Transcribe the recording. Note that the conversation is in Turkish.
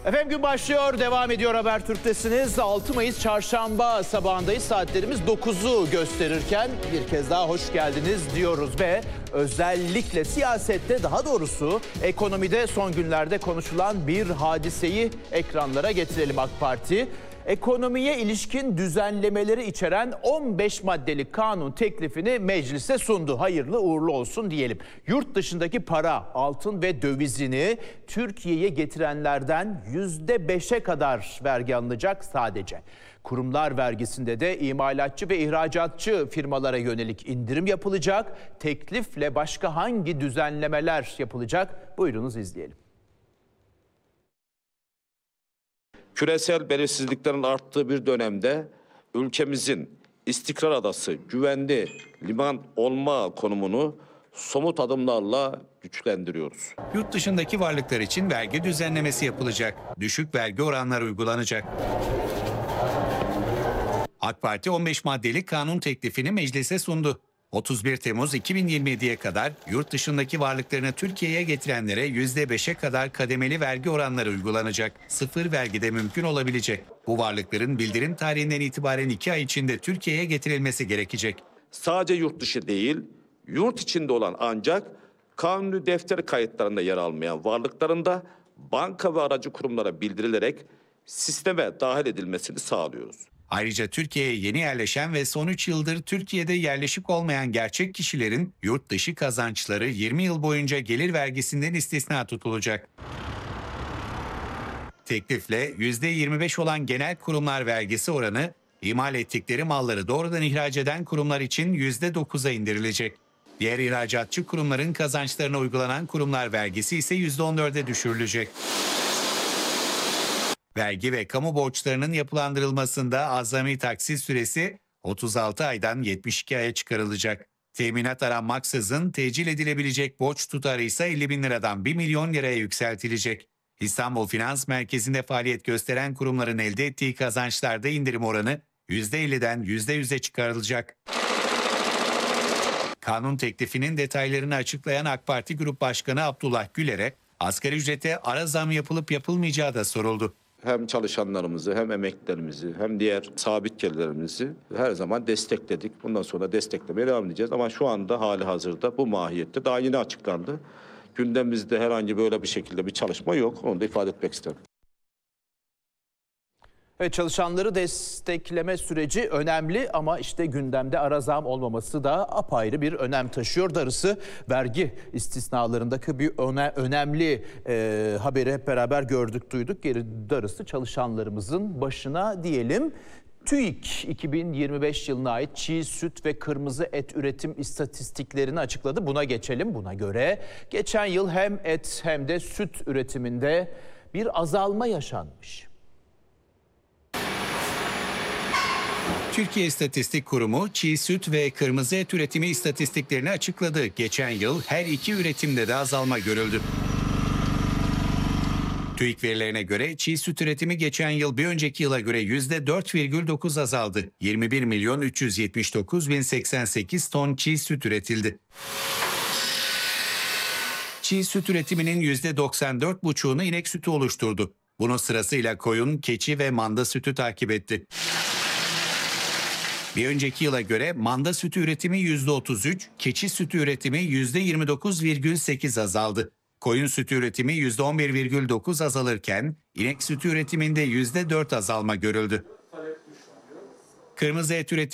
Efendim gün başlıyor, devam ediyor Habertürk'tesiniz. 6 Mayıs Çarşamba sabahındayız. Saatlerimiz 9'u gösterirken bir kez daha hoş geldiniz diyoruz ve özellikle siyasette, daha doğrusu ekonomide son günlerde konuşulan bir hadiseyi ekranlara getirelim. AK Parti ekonomiye ilişkin düzenlemeleri içeren 15 maddelik kanun teklifini meclise sundu. Hayırlı uğurlu olsun diyelim. Yurt dışındaki para, altın ve dövizini Türkiye'ye getirenlerden %5'e kadar vergi alınacak sadece. Kurumlar vergisinde de imalatçı ve ihracatçı firmalara yönelik indirim yapılacak. Teklifle başka hangi düzenlemeler yapılacak? Buyurunuz izleyelim. Küresel belirsizliklerin arttığı bir dönemde ülkemizin istikrar adası, güvenli liman olma konumunu somut adımlarla güçlendiriyoruz. Yurt dışındaki varlıklar için vergi düzenlemesi yapılacak. Düşük vergi oranları uygulanacak. AK Parti 15 maddelik kanun teklifini meclise sundu. 31 Temmuz 2027'ye kadar yurt dışındaki varlıklarını Türkiye'ye getirenlere %5'e kadar kademeli vergi oranları uygulanacak. Sıfır vergi de mümkün olabilecek. Bu varlıkların bildirim tarihinden itibaren 2 ay içinde Türkiye'ye getirilmesi gerekecek. Sadece yurt dışı değil, yurt içinde olan ancak kanuni defter kayıtlarında yer almayan varlıkların da banka ve aracı kurumlara bildirilerek sisteme dahil edilmesini sağlıyoruz. Ayrıca Türkiye'ye yeni yerleşen ve son 3 yıldır Türkiye'de yerleşik olmayan gerçek kişilerin yurt dışı kazançları 20 yıl boyunca gelir vergisinden istisna tutulacak. Teklifle %25 olan genel kurumlar vergisi oranı, imal ettikleri malları doğrudan ihraç eden kurumlar için %9'a indirilecek. Diğer ihracatçı kurumların kazançlarına uygulanan kurumlar vergisi ise %14'e düşürülecek. Vergi ve kamu borçlarının yapılandırılmasında azami taksit süresi 36 aydan 72 aya çıkarılacak. Teminat aranmaksızın tecil edilebilecek borç tutarı ise 50 bin liradan 1 milyon liraya yükseltilecek. İstanbul Finans Merkezi'nde faaliyet gösteren kurumların elde ettiği kazançlarda indirim oranı %50'den %100'e çıkarılacak. Kanun teklifinin detaylarını açıklayan AK Parti Grup Başkanı Abdullah Güler'e asgari ücrete ara zam yapılıp yapılmayacağı da soruldu. Hem çalışanlarımızı hem emeklilerimizi hem diğer sabit gelirlerimizi her zaman destekledik. Bundan sonra desteklemeye devam edeceğiz. Ama şu anda hali hazırda bu mahiyette daha yeni açıklandı. Gündemimizde herhangi böyle bir şekilde bir çalışma yok. Onu da ifade etmek isterim. Evet, çalışanları destekleme süreci önemli ama işte gündemde ara zam olmaması da apayrı bir önem taşıyor. Darısı vergi istisnalarındaki bir önemli haberi hep beraber gördük, duyduk. Geri darısı çalışanlarımızın başına diyelim. TÜİK 2025 yılına ait çiğ süt ve kırmızı et üretim istatistiklerini açıkladı. Buna geçelim. Buna göre geçen yıl hem et hem de süt üretiminde bir azalma yaşanmış. Türkiye İstatistik Kurumu çiğ süt ve kırmızı et üretimi istatistiklerini açıkladı. Geçen yıl her iki üretimde de azalma görüldü. TÜİK verilerine göre çiğ süt üretimi geçen yıl bir önceki yıla göre %4,9 azaldı. 21.379.088 ton çiğ süt üretildi. Çiğ süt üretiminin %94,5'unu inek sütü oluşturdu. Bunun sırasıyla koyun, keçi ve manda sütü takip etti. Bir önceki yıla göre manda sütü üretimi %33, keçi sütü üretimi %29,8 azaldı. Koyun sütü üretimi %11,9 azalırken inek sütü üretiminde %4 azalma görüldü. Kırmızı et üretimi